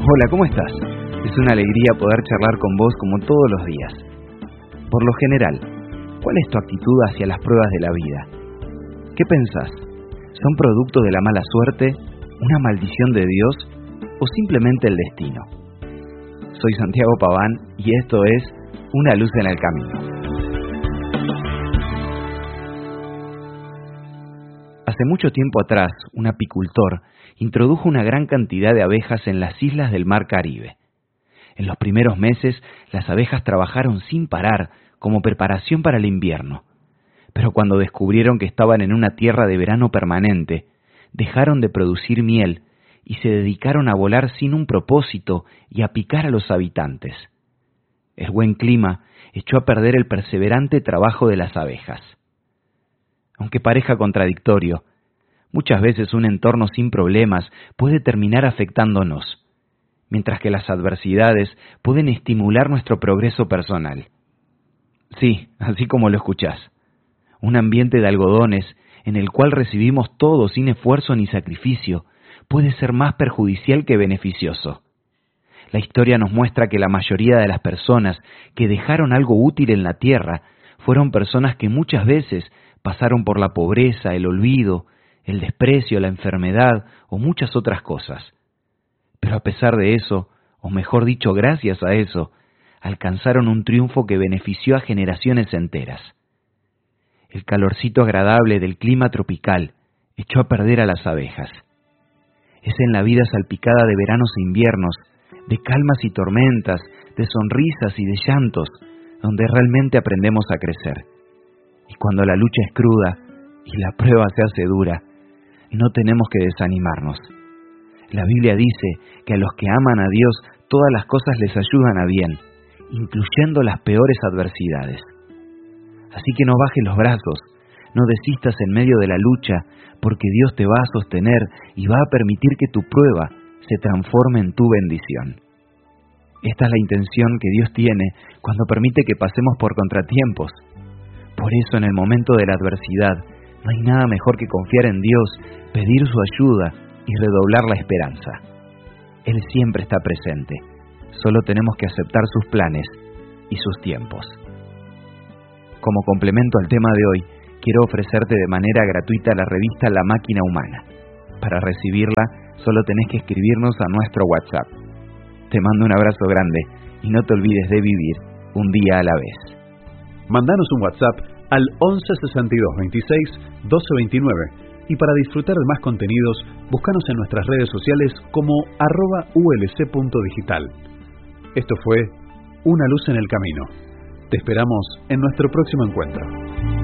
Hola, ¿cómo estás? Es una alegría poder charlar con vos como todos los días. Por lo general, ¿cuál es tu actitud hacia las pruebas de la vida? ¿Qué pensás? ¿Son producto de la mala suerte, una maldición de Dios o simplemente el destino? Soy Santiago Paván y esto es Una luz en el camino. Hace mucho tiempo atrás, un apicultor introdujo una gran cantidad de abejas en las islas del Mar Caribe. En los primeros meses, las abejas trabajaron sin parar como preparación para el invierno. Pero cuando descubrieron que estaban en una tierra de verano permanente, dejaron de producir miel y se dedicaron a volar sin un propósito y a picar a los habitantes. El buen clima echó a perder el perseverante trabajo de las abejas. Aunque parezca contradictorio, muchas veces un entorno sin problemas puede terminar afectándonos, mientras que las adversidades pueden estimular nuestro progreso personal. Sí, así como lo escuchás. Un ambiente de algodones en el cual recibimos todo sin esfuerzo ni sacrificio puede ser más perjudicial que beneficioso. La historia nos muestra que la mayoría de las personas que dejaron algo útil en la tierra fueron personas que muchas veces pasaron por la pobreza, el olvido, el desprecio, la enfermedad o muchas otras cosas. Pero a pesar de eso, o mejor dicho, gracias a eso, alcanzaron un triunfo que benefició a generaciones enteras. El calorcito agradable del clima tropical echó a perder a las abejas. Es en la vida salpicada de veranos e inviernos, de calmas y tormentas, de sonrisas y de llantos, donde realmente aprendemos a crecer. Y cuando la lucha es cruda y la prueba se hace dura, no tenemos que desanimarnos. La Biblia dice que a los que aman a Dios todas las cosas les ayudan a bien, incluyendo las peores adversidades. Así que no bajes los brazos, no desistas en medio de la lucha, porque Dios te va a sostener y va a permitir que tu prueba se transforme en tu bendición. Esta es la intención que Dios tiene cuando permite que pasemos por contratiempos. Por eso en el momento de la adversidad no hay nada mejor que confiar en Dios, pedir su ayuda y redoblar la esperanza. Él siempre está presente, solo tenemos que aceptar sus planes y sus tiempos. Como complemento al tema de hoy, quiero ofrecerte de manera gratuita la revista La Máquina Humana. Para recibirla, solo tenés que escribirnos a nuestro WhatsApp. Te mando un abrazo grande y no te olvides de vivir un día a la vez. Mandanos un WhatsApp al 11 62 26 12 29 y para disfrutar de más contenidos, búscanos en nuestras redes sociales como @ulc.digital. Esto fue Una luz en el camino. Te esperamos en nuestro próximo encuentro.